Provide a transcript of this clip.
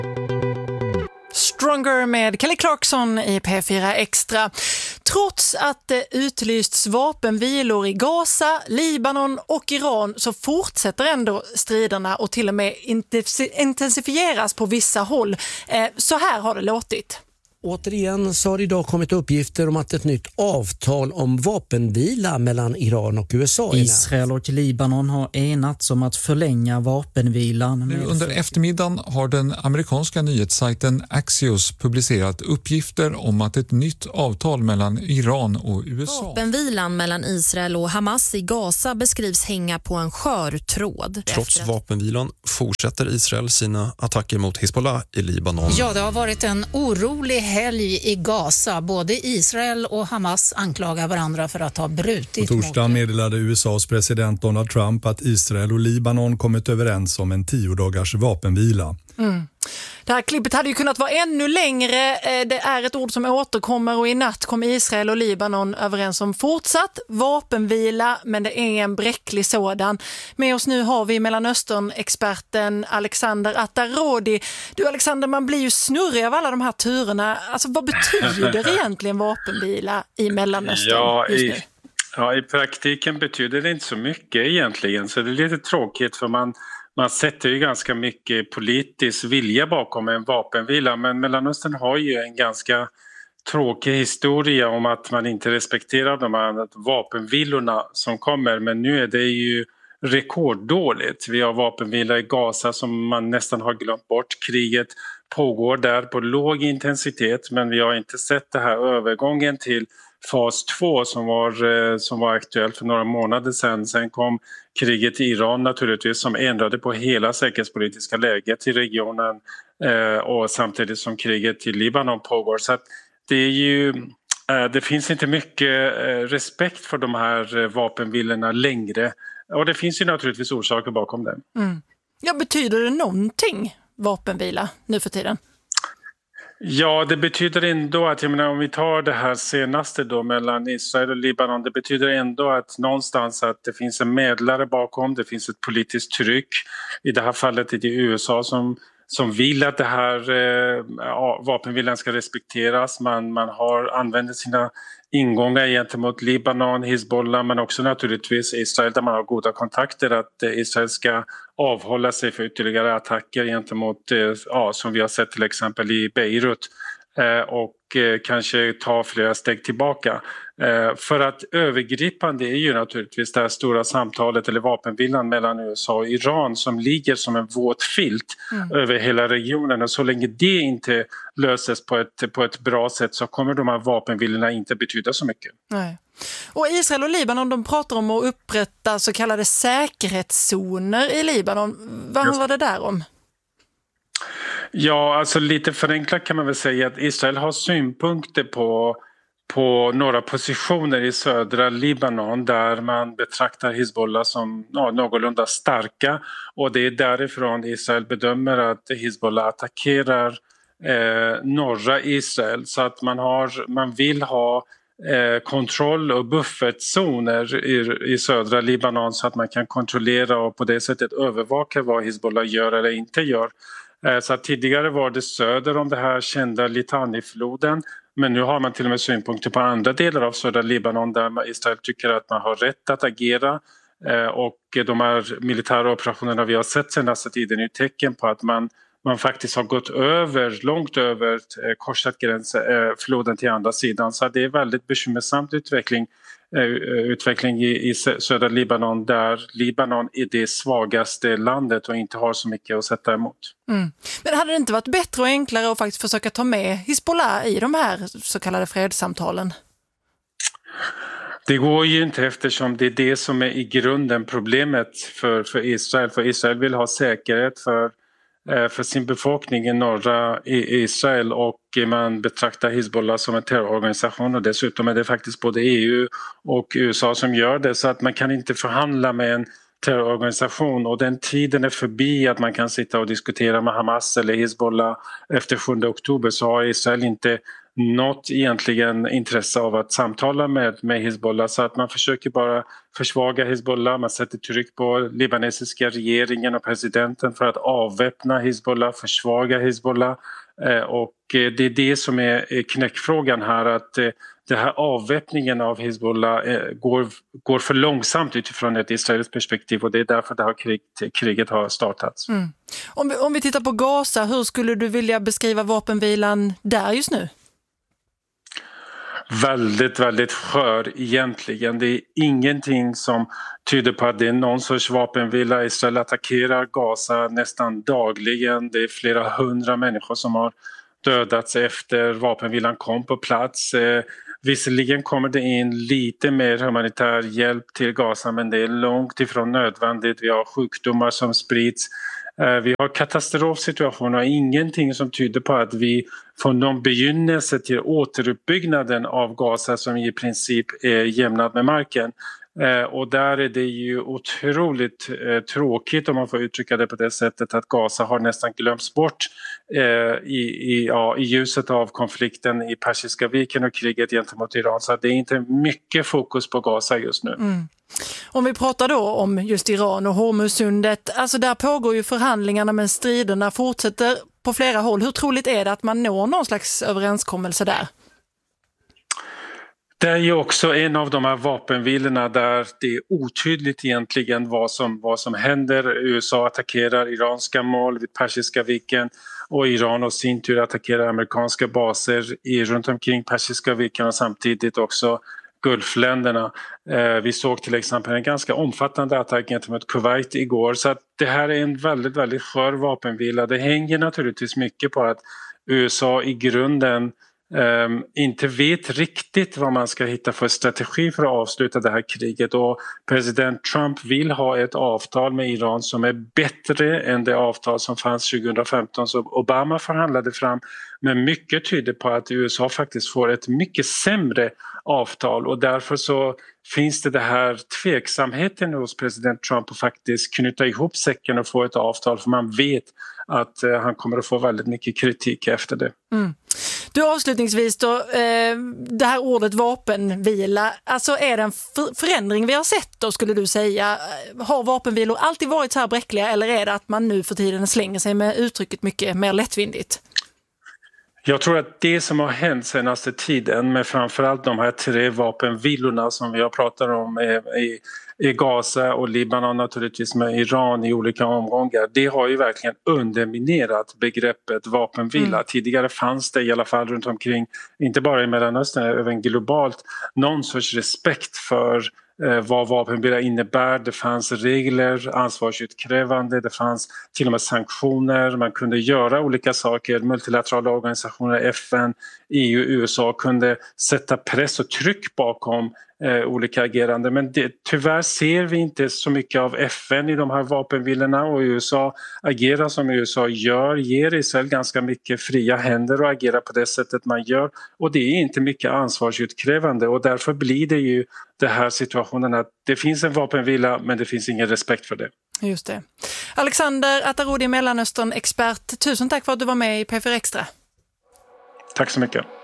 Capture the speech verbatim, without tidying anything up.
Stronger med Kelly Clarkson i P fyra Extra. Trots att det utlysts vapenvilor i Gaza, Libanon och Iran så fortsätter ändå striderna och till och med intensifieras på vissa håll. Så här har det låtit. Återigen så har det idag kommit uppgifter om att ett nytt avtal om vapenvila mellan Iran och U S A. Israel och Libanon har enats om att förlänga vapenvilan. Nu under eftermiddagen har den amerikanska nyhetssajten Axios publicerat uppgifter om att ett nytt avtal mellan Iran och U S A. Vapenvilan mellan Israel och Hamas i Gaza beskrivs hänga på en skör tråd. Trots vapenvilan fortsätter Israel sina attacker mot Hezbollah i Libanon. Ja, det har varit en orolig helg i Gaza. Både Israel och Hamas anklagar varandra för att ha brutit. På torsdagen meddelade U S A:s president Donald Trump att Israel och Libanon kommit överens om en tio dagars vapenvila. Mm. Det här klippet hade ju kunnat vara ännu längre. Det är ett ord som återkommer och i natt kom Israel och Libanon överens om fortsatt vapenvila, men det är en bräcklig sådan. Med oss nu har vi Mellanöstern-experten Alexander Attarodi. Du Alexander, man blir ju snurrig av alla de här turerna. Alltså vad betyder egentligen vapenvila i Mellanöstern ja, just i, nu? Ja, i praktiken betyder det inte så mycket egentligen, så det är lite tråkigt för man Man sätter ju ganska mycket politisk vilja bakom en vapenvila, men Mellanöstern har ju en ganska tråkig historia om att man inte respekterar de här vapenvilorna som kommer, men nu är det ju rekorddåligt. Vi har vapenvila i Gaza som man nästan har glömt bort. Kriget pågår där på låg intensitet, men vi har inte sett det här övergången till fas två som var, som var aktuell för några månader sedan. Sen kom kriget i Iran naturligtvis som ändrade på hela säkerhetspolitiska läget i regionen eh, och samtidigt som kriget i Libanon pågår. Så att det är ju, eh, det finns inte mycket eh, respekt för de här eh, vapenvilorna längre, och det finns ju naturligtvis orsaker bakom det. Mm. Ja, betyder det någonting vapenvila nu för tiden? Ja, det betyder ändå att, jag menar, om vi tar det här senaste då mellan Israel och Libanon, det betyder ändå att någonstans att det finns en medlare bakom, det finns ett politiskt tryck. I det här fallet är det U S A som, som vill att det här eh, vapenvilan ska respekteras. Man, man har använt sina ingångar gentemot Libanon, Hezbollah, men också naturligtvis Israel där man har goda kontakter, att eh, Israel ska avhålla sig för ytterligare attacker gentemot, eh, ja, som vi har sett till exempel i Beirut, eh, och eh, kanske ta flera steg tillbaka. Eh, för att övergripande är ju naturligtvis det här stora samtalet eller vapenvilan mellan U S A och Iran som ligger som en våt filt mm. över hela regionen, och så länge det inte löses på ett, på ett bra sätt så kommer de här vapenvilorna inte betyda så mycket. Nej. Och Israel och Libanon, de pratar om att upprätta så kallade säkerhetszoner i Libanon. Vad handlar det där om? Ja, alltså lite förenklat kan man väl säga att Israel har synpunkter på, på några positioner i södra Libanon där man betraktar Hezbollah som ja, någorlunda starka, och det är därifrån Israel bedömer att Hezbollah attackerar eh, norra Israel, så att man, har, man vill ha Eh, kontroll- och buffertzoner i, i södra Libanon så att man kan kontrollera och på det sättet övervaka vad Hezbollah gör eller inte gör. Eh, så att tidigare var det söder om det här kända Litani-floden, men nu har man till och med synpunkter på andra delar av södra Libanon där Israel tycker att man har rätt att agera, eh, och de här militära operationerna vi har sett senaste tiden är tecken på att man Man faktiskt har gått över, långt över, eh, korsat gränsen, eh, floden till andra sidan. Så det är väldigt bekymmersamt utveckling, eh, utveckling i, i södra Libanon, där Libanon är det svagaste landet och inte har så mycket att sätta emot. Mm. Men hade det inte varit bättre och enklare att faktiskt försöka ta med Hezbollah i de här så kallade fredssamtalen? Det går ju inte, eftersom det är det som är i grunden problemet för, för Israel. För Israel vill ha säkerhet för för sin befolkning i norra Israel, och man betraktar Hezbollah som en terrororganisation, och dessutom är det faktiskt både E U och U S A som gör det, så att man kan inte förhandla med en terrororganisation, och den tiden är förbi att man kan sitta och diskutera med Hamas eller Hezbollah efter sjunde oktober. Så har Israel inte något egentligen intresse av att samtala med, med Hizbollah, så att man försöker bara försvaga Hizbollah. Man sätter tryck på libanesiska regeringen och presidenten för att avväpna Hizbollah, försvaga Hizbollah, och det är det som är knäckfrågan här, att det här avväpningen av Hizbollah går, går för långsamt utifrån ett israeliskt perspektiv, och det är därför det här krig, kriget har startats. Mm. Om, vi, om vi tittar på Gaza, hur skulle du vilja beskriva vapenvilan där just nu? Väldigt, väldigt skör egentligen. Det är ingenting som tyder på att det är någon sorts vapenvila. Israel attackerar Gaza nästan dagligen. Det är flera hundra människor som har dödats efter vapenvilan kom på plats. Eh, visserligen kommer det in lite mer humanitär hjälp till Gaza, men det är långt ifrån nödvändigt. Vi har sjukdomar som sprids. Vi har katastrofsituationer och ingenting som tyder på att vi får någon begynnelse till återuppbyggnaden av Gaza som i princip är jämnad med marken. Och där är det ju otroligt tråkigt, om man får uttrycka det på det sättet, att Gaza har nästan glömts bort i, i, ja, i ljuset av konflikten i Persiska viken och kriget gentemot Iran. Så det är inte mycket fokus på Gaza just nu. Mm. Om vi pratar då om just Iran och Hormuzsundet, alltså där pågår ju förhandlingarna, men striderna fortsätter på flera håll. Hur troligt är det att man når någon slags överenskommelse där? Det är ju också en av de här vapenvilorna där det är otydligt egentligen vad som, vad som händer. U S A attackerar iranska mål vid Persiska viken, och Iran och sin tur attackerar amerikanska baser i, runt omkring Persiska viken, och samtidigt också Gulfländerna. Eh, vi såg till exempel en ganska omfattande attack gentemot Kuwait igår, så att det här är en väldigt, väldigt skör vapenvila. Det hänger naturligtvis mycket på att U S A i grunden Um, inte vet riktigt vad man ska hitta för strategi för att avsluta det här kriget, och president Trump vill ha ett avtal med Iran som är bättre än det avtal som fanns tjugohundrafemton som Obama förhandlade fram, men mycket tyder på att U S A faktiskt får ett mycket sämre avtal, och därför så finns det det här tveksamheten hos president Trump att faktiskt knyta ihop säcken och få ett avtal, för man vet att uh, han kommer att få väldigt mycket kritik efter det. Mm. Du, avslutningsvis då, eh, det här ordet vapenvila, alltså är det en för- förändring vi har sett då, skulle du säga? Har vapenvilor alltid varit så här bräckliga, eller är det att man nu för tiden slänger sig med uttrycket mycket mer lättvindigt? Jag tror att det som har hänt senaste tiden, med framförallt de här tre vapenvilorna som vi har pratat om i, i Gaza och Libanon, naturligtvis med Iran i olika omgångar, det har ju verkligen underminerat begreppet vapenvila. Mm. Tidigare fanns det i alla fall runt omkring, inte bara i Mellanöstern, även globalt, någon sorts respekt för vad vapenvila innebär. Det fanns regler, ansvarsutkrävande, det fanns till och med sanktioner, man kunde göra olika saker, multilaterala organisationer, F N, E U, U S A kunde sätta press och tryck bakom eh, olika agerande, men det, tyvärr ser vi inte så mycket av F N i de här vapenvilorna, och U S A agerar som U S A gör, ger Israel ganska mycket fria händer och agerar på det sättet man gör, och det är inte mycket ansvarsutkrävande, och därför blir det ju det här situationen att det finns en vapenvila, men det finns ingen respekt för det. Just det. Alexander Atarodi, Mellanöstern-expert, tusen tack för att du var med i P fyra Extra. Tack så mycket.